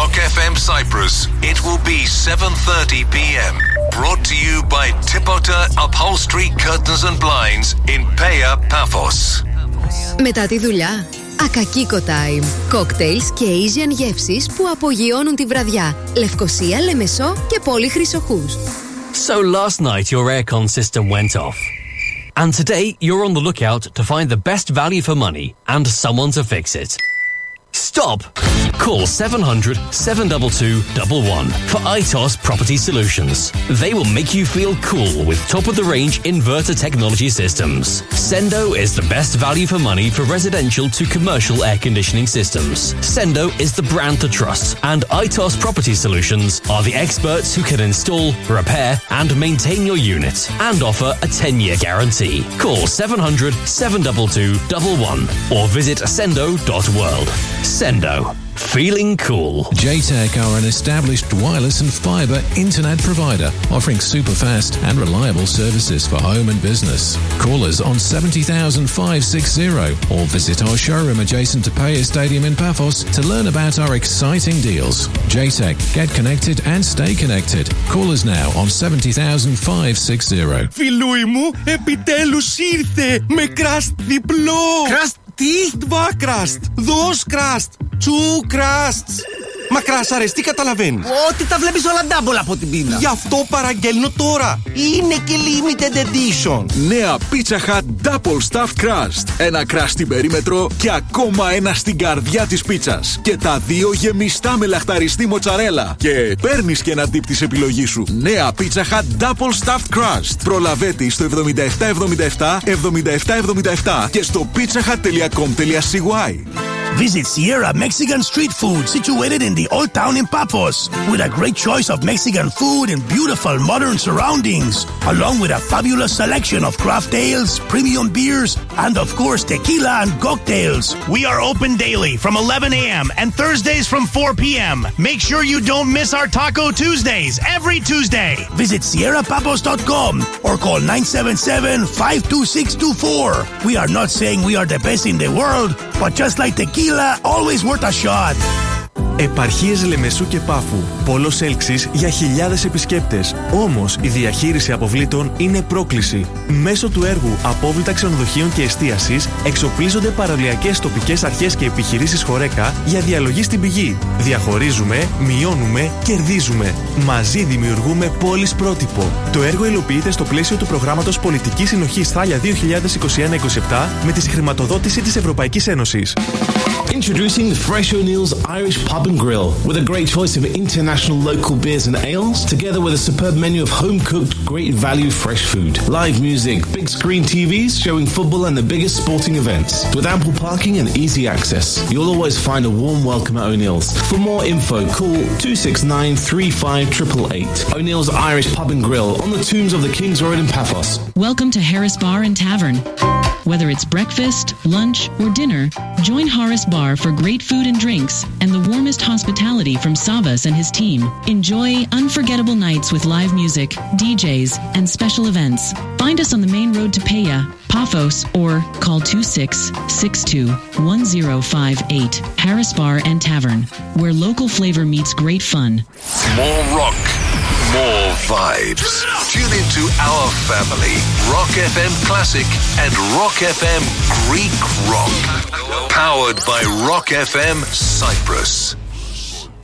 Rock FM Cyprus. It will be 7:30 p.m. Brought to you by Tipota Upholstery Curtains and Blinds in Paya Paphos. Μετά τη δουλειά, Ακακίκο Time. Κόκτέιλς και Asian γεύσεις που απογειώνουν τη βραδιά. Λευκοσία, Λεμεσό και Πόλη Χρυσοχούς. So last night your aircon system went off. And today you're on the lookout to find the best value for money and someone to fix it. Stop! Call 700 722 11 for ITOS Property Solutions. They will make you feel cool with top-of-the-range inverter technology systems. Sendo is the best value for money for residential to commercial air conditioning systems. Sendo is the brand to trust, and ITOS Property Solutions are the experts who can install, repair, and maintain your unit and offer a 10-year guarantee. Call 700 722 11 or visit sendo.world. Sendo. Feeling cool. JTech are an established wireless and fibre internet provider offering super fast and reliable services for home and business. Call us on 70,560 or visit our showroom adjacent to Paya Stadium in Paphos to learn about our exciting deals. JTech, get connected and stay connected. Call us now on 70,560. Φιλούι μου, επιτέλους ήρθε με κραστ διπλό. Κραστ τι? Dva κραστ, dos κραστ, two crusts. Μα κράσαρες, τι καταλαβαίνεις? Ότι τα βλέπεις όλα double από την πίνα. Γι' αυτό παραγγέλνω τώρα. Είναι και limited edition. Νέα Pizza Hut Double Stuffed Crust. Ένα crust στην περίμετρο και ακόμα ένα στην καρδιά της πίτσας. Και τα δύο γεμιστά με λαχταριστή μοτσαρέλα. Και παίρνεις και ένα dip της επιλογής σου. Νέα Pizza Hut Double Stuffed Crust. Προλαβέτη στο 7777 7777 και στο pizzahut.com.cy. Visit Sierra Mexican Street Food, situated in the Old Town in Paphos, with a great choice of Mexican food and beautiful modern surroundings, along with a fabulous selection of craft ales, premium beers, and of course tequila and cocktails. We are open daily from 11 a.m. and Thursdays from 4 p.m. Make sure you don't miss our Taco Tuesdays every Tuesday. Visit sierrapaphos.com or call 977-52624. We are not saying we are the best in the world, but just like tequila, always worth a shot. Επαρχίες Λεμεσού και Πάφου. Πόλος έλξης για χιλιάδες επισκέπτες. Όμως η διαχείριση αποβλήτων είναι πρόκληση. Μέσω του έργου Απόβλητα Ξενοδοχείων και Εστίασης εξοπλίζονται παραλιακές τοπικές αρχές και επιχειρήσεις Χορέκα για διαλογή στην πηγή. Διαχωρίζουμε, μειώνουμε, κερδίζουμε. Μαζί δημιουργούμε πόλεις πρότυπο. Το έργο υλοποιείται στο πλαίσιο του προγράμματος Πολιτικής Συνοχής Θάλια 2021-27 με τη συγχρηματοδότηση της Ευρωπαϊκής Ένωσης. Introducing the Fresh O'Neill's Irish Pub and Grill, with a great choice of international local beers and ales, together with a superb menu of home-cooked, great value fresh food. Live music, big screen TVs showing football and the biggest sporting events. With ample parking and easy access, you'll always find a warm welcome at O'Neill's. For more info, call 269-35888. O'Neill's Irish Pub and Grill on the Tombs of the King's Road in Paphos. Welcome to Harris Bar and Tavern. Whether it's breakfast, lunch, or dinner, join Horace Bar for great food and drinks and the warmest hospitality from Savas and his team. Enjoy unforgettable nights with live music, DJs, and special events. Find us on the main road to Paya, Paphos, or call 2662-1058. Harris Bar and Tavern, where local flavor meets great fun. More rock, more vibes. Tune into our family, Rock FM Classic and Rock FM Greek Rock. Powered by Rock FM Cyprus.